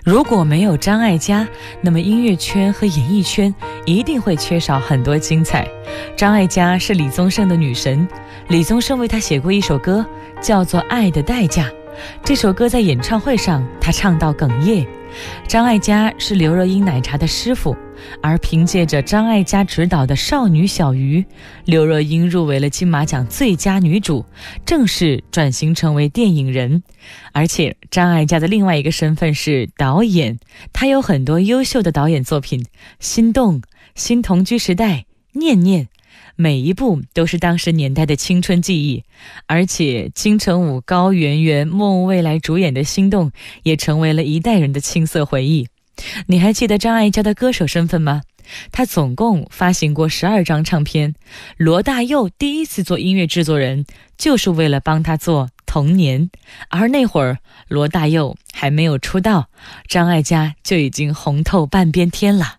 如果没有张艾嘉，那么音乐圈和演艺圈一定会缺少很多精彩。张艾嘉是李宗盛的女神，李宗盛为她写过一首歌，叫做《爱的代价》。这首歌在演唱会上，她唱到哽咽。张艾嘉是刘若英奶茶的师傅，而凭借着张艾嘉执导的《少女小鱼》，刘若英入围了金马奖最佳女主，正式转型成为电影人。而且张艾嘉的另外一个身份是导演，她有很多优秀的导演作品，《心动》、《新同居时代》、《念念》，每一部都是当时年代的青春记忆。而且金城武、高圆圆、莫文蔚来主演的《心动》也成为了一代人的青涩回忆。你还记得张艾嘉的歌手身份吗？她总共发行过12张唱片，罗大佑第一次做音乐制作人就是为了帮她做《童年》，而那会儿罗大佑还没有出道，张艾嘉就已经红透半边天了。